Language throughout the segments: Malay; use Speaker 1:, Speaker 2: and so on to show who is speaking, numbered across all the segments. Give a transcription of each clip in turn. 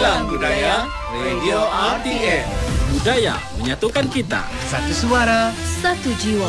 Speaker 1: Silang Budaya Radio RTM.
Speaker 2: Budaya menyatukan kita.
Speaker 1: Satu suara,
Speaker 3: satu jiwa.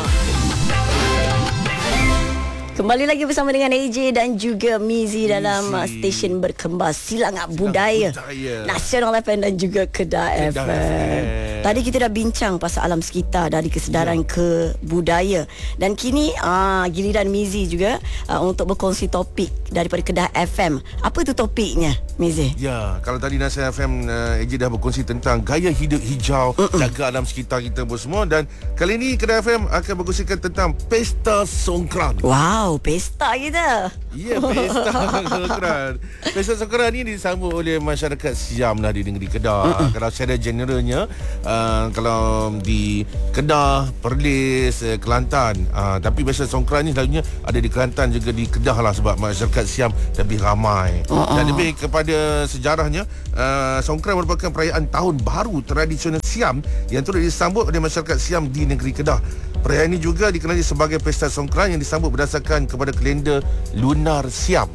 Speaker 3: Kembali lagi bersama dengan AJ dan juga Mizi dalam stesen berkembar Silang Budaya Nasional FM dan juga Kedah FM. Tadi kita dah bincang pasal alam sekitar, dari kesedaran ke budaya. Dan kini giliran Mizi juga untuk berkongsi topik daripada Kedah FM. Apa tu topiknya, Mizi?
Speaker 4: Ya, kalau tadi Nasional FM AJ dah berkongsi tentang gaya hidup hijau, jaga alam sekitar kita pun semua. Dan kali ini Kedah FM akan berkongsikan tentang Pesta Songkran.
Speaker 3: Wow, pesta kita.
Speaker 4: Ya, Pesta Songkran. Pesta Songkran ni disambut oleh masyarakat Siam lah di negeri Kedah. Kalau secara generalnya, kalau di Kedah, Perlis, Kelantan, tapi Pesta Songkran ni selalunya ada di Kelantan juga di Kedah lah, sebab masyarakat Siam lebih ramai. Dan lebih kepada sejarahnya, Songkran merupakan perayaan tahun baru tradisional Siam yang turut disambut oleh masyarakat Siam di negeri Kedah. Perayaan ini juga dikenali sebagai Pesta Songkran yang disambut berdasarkan kepada kalender lunar Siam.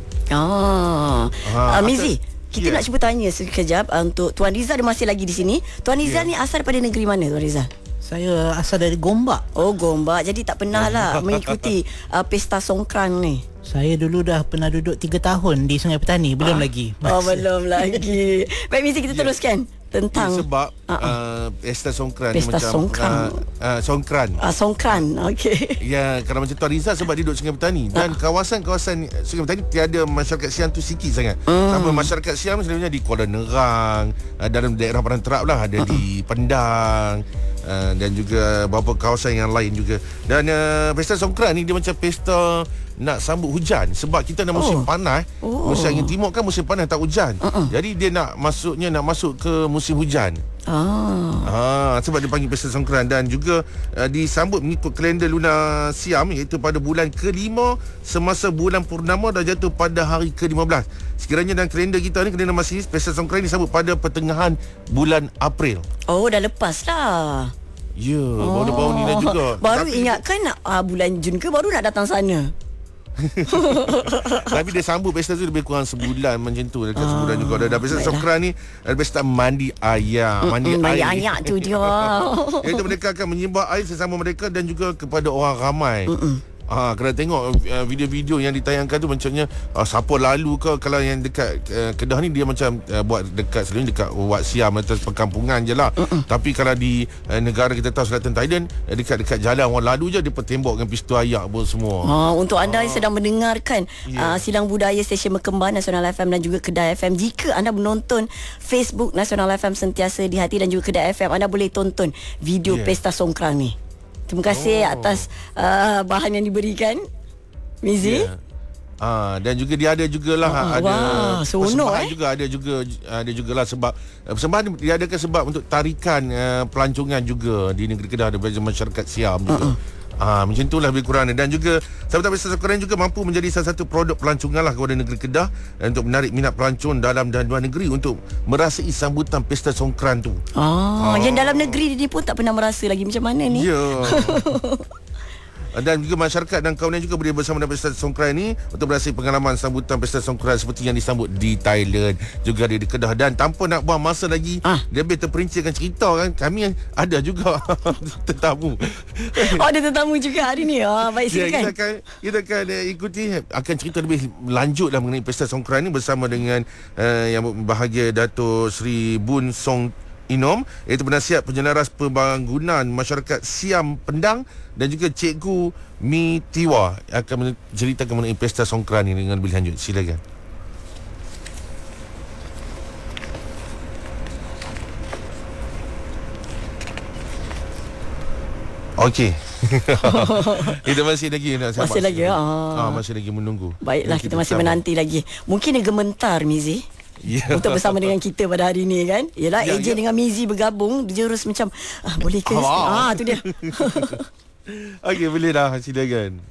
Speaker 3: Mizi, kita nak cuba tanya sekejap untuk Tuan Rizal, dia masih lagi di sini. Tuan Rizal ni asal daripada negeri mana, Tuan Rizal?
Speaker 5: Saya asal dari Gombak.
Speaker 3: Oh, Gombak. Jadi tak pernah lah mengikuti Pesta Songkran ni.
Speaker 5: Saya dulu dah pernah duduk 3 tahun di Sungai Petani. Belum lagi.
Speaker 3: Belum lagi. Baik, Mizi, kita teruskan tentang
Speaker 4: sebab Pesta Songkran
Speaker 3: Pesta
Speaker 4: ni macam
Speaker 3: Songkran. Songkran. Okey.
Speaker 4: Ya, kalau macam Tuan Rizal sebab dia duduk Sungai Petani dan kawasan-kawasan Sungai Petani tiada masyarakat Siam tu sikit sangat. Sama masyarakat Siam selalunya di Kuala Nerang, dalam daerah Padang Terap lah, ada di Pendang, dan juga beberapa kawasan yang lain juga. Dan Pesta Songkran ni dia macam pesta nak sambut hujan, sebab kita dah musim panas. Musim angin timur kan musim panas, tak hujan. Jadi dia nak masuk ke musim hujan. Sebab dia panggil Pesta Songkran. Dan juga disambut mengikut kalender lunar Siam, iaitu pada bulan ke-5 semasa bulan purnama dah jatuh pada hari ke-15. Sekiranya dalam kalender kita ni, kalender Masihi, Pesta Songkran disambut pada pertengahan bulan April.
Speaker 3: Oh, dah lepas lah.
Speaker 4: Ya, baru-baru ni dah juga.
Speaker 3: Baru ingatkan nak bulan Jun ke baru nak datang sana.
Speaker 4: Tapi dia sambut pesta tu lebih kurang sebulan macam tu, dekat sebulan juga. Dah Pesta Songkran ni ada pesta mandi air. Mandi
Speaker 3: air tu dia.
Speaker 4: Iaitu mereka akan menyembah air sesama mereka dan juga kepada orang ramai. Kalau tengok video-video yang ditayangkan tu, macamnya siapa lalu ke, kalau yang dekat Kedah ni dia macam buat dekat, selalunya dekat Wat Siam atau perkampungan je lah. Tapi kalau di negara kita tahu, Selatan Thailand, dekat jalan orang lalu je dia tembak dengan pistol ayak pun semua.
Speaker 3: Untuk anda yang sedang mendengarkan Silang Budaya stesen berkembar Nasional FM dan juga Kedah FM, jika anda menonton Facebook Nasional FM Sentiasa di Hati dan juga Kedah FM, anda boleh tonton video Pesta Songkran ni. Terima kasih atas bahan yang diberikan, Mizi.
Speaker 4: Dan juga dia ada jugalah ada
Speaker 3: seronok
Speaker 4: juga, ada jugalah sebab persembahan diadakan sebab untuk tarikan pelancongan juga di negeri Kedah daripada masyarakat Siam juga. Macam itulah lebih kurang. Dan juga Sambutan Pesta Songkran juga mampu menjadi salah satu produk pelancongan lah kepada negeri Kedah, untuk menarik minat pelancong dalam dan luar negeri untuk merasai sambutan Pesta Songkran tu.
Speaker 3: Yang dalam negeri dia pun tak pernah merasa lagi macam mana ni.
Speaker 4: Ya. Dan juga masyarakat dan kawanan juga boleh bersama dengan Pesta Songkran ni untuk merasai pengalaman sambutan Pesta Songkran seperti yang disambut di Thailand, juga di Kedah. Dan tanpa nak buang masa lagi, dia lebih terperincikan cerita kan, kami ada juga tetamu.
Speaker 3: Ada tetamu juga hari ni. Baik, silakan.
Speaker 4: Kita akan ikuti, akan cerita lebih lanjut lah mengenai Pesta Songkran ni bersama dengan yang berbahagia, Dato' Sri Bun Song Inom, iaitu penasihat penjelaras pembangunan masyarakat Siam Pendang, dan juga Cikgu Mi Tiwa akan menceritakan mengenai Pesta Songkran ini dengan lebih lanjut. Silakan. Okey. Kita masih lagi nak sabar. Masih lagi menunggu.
Speaker 3: Baiklah, kita masih menanti lagi. Mungkin dia gementar, Mizi. Untuk bersama dengan kita pada hari ni kan. Yalah, AJ dengan Mizi bergabung, dia terus macam boleh ke? Tu dia.
Speaker 4: Okey, boleh dah, silakan.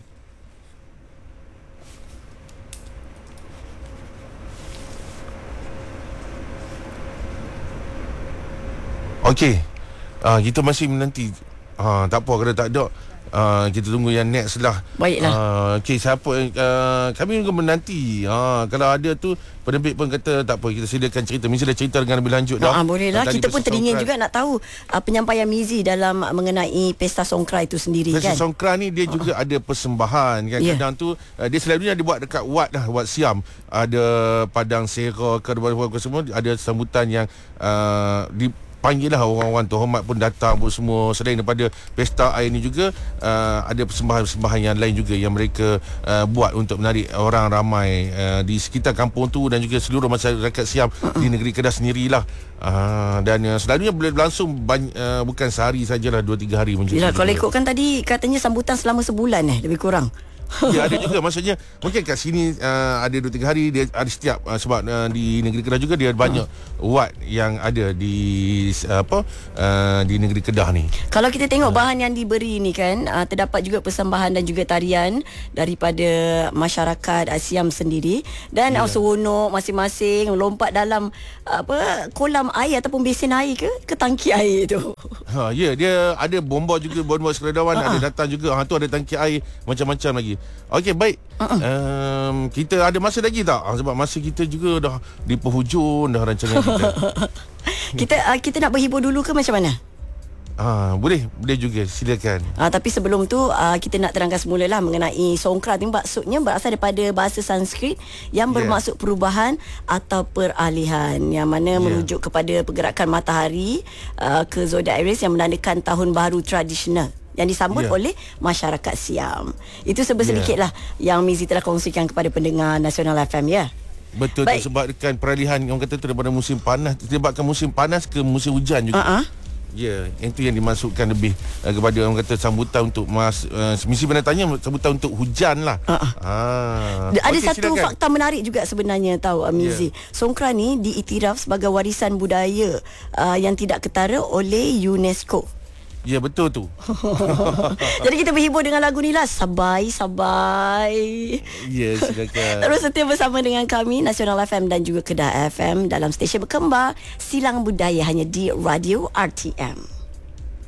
Speaker 4: Okey. Kita masih menanti. Tak apa kalau tak ada. Kita tunggu yang next lah.
Speaker 3: Baiklah.
Speaker 4: Okey, siapa kami juga menanti. Kalau ada tu penerbit pun kata tak apa, kita sediakan cerita. Mizi dah cerita dengan lebih lanjut dah.
Speaker 3: Boleh lah.
Speaker 4: Tadi
Speaker 3: Kita pun
Speaker 4: Pesta
Speaker 3: teringin
Speaker 4: Songkran.
Speaker 3: juga nak tahu penyampaian Mizi dalam mengenai Pesta Songkran itu sendiri
Speaker 4: Pesta
Speaker 3: kan.
Speaker 4: Songkran ni dia juga ada persembahan kan.
Speaker 3: Ya.
Speaker 4: Kadang tu dia selalunya dia buat dekat Wat lah, Wat Siam. Ada Padang Sera ke semua, ada sambutan yang dipanggil lah orang-orang terhormat pun datang pun semua. Selain daripada pesta air ni juga ada persembahan-persembahan yang lain juga yang mereka buat untuk menarik orang ramai di sekitar kampung tu dan juga seluruh masyarakat Siam di negeri Kedah sendirilah. Dan selalunya boleh berlangsung bukan sehari sajalah, 2-3 hari pun
Speaker 3: Yelah,
Speaker 4: juga.
Speaker 3: kalau ikutkan tadi katanya sambutan selama sebulan lebih kurang.
Speaker 4: Ya, ada juga, maksudnya mungkin kat sini ada 2-3 hari dia ada setiap sebab di negeri Kedah juga dia banyak wat yang ada di di negeri Kedah ni.
Speaker 3: Kalau kita tengok bahan yang diberi ni kan, terdapat juga persembahan dan juga tarian daripada masyarakat Siam sendiri dan seronok masing-masing lompat dalam kolam air ataupun besen air ke tangki air tu.
Speaker 4: Dia ada bomba juga, bomba Sukarelawan ada datang juga. Tu ada tangki air macam-macam lagi. Okey, baik. Kita ada masa lagi tak? Sebab masa kita juga dah di penghujung dah rancangan kita.
Speaker 3: Kita nak berhibur dulu ke macam mana?
Speaker 4: Boleh juga, silakan.
Speaker 3: Tapi sebelum tu kita nak terangkan semula lah mengenai Songkran ni. Maksudnya berasal daripada bahasa Sanskrit yang bermaksud perubahan atau peralihan, yang mana merujuk kepada pergerakan matahari ke zodiak Aries yang menandakan tahun baru tradisional yang disambut oleh masyarakat Siam. Itu sedikit lah yang Mizi telah kongsikan kepada pendengar Nasional FM ya.
Speaker 4: Betul. Tu sebabkan peralihan orang kata tu daripada musim panas, disebabkan musim panas ke musim hujan juga. Itu yang dimasukkan lebih kepada orang kata sambutan untuk misi pernah tanya sambutan untuk hujan lah.
Speaker 3: Ada satu fakta menarik juga sebenarnya tahu Mizi. Songkran ni diiktiraf sebagai warisan budaya yang tidak ketara oleh UNESCO.
Speaker 4: Ya, betul tu.
Speaker 3: Jadi kita berhibur dengan lagu ni lah. Sabai.
Speaker 4: Ya, silakan.
Speaker 3: Terus setia bersama dengan kami Nasional FM dan juga Kedah FM dalam stesen berkembar Silang Budaya hanya di Radio RTM.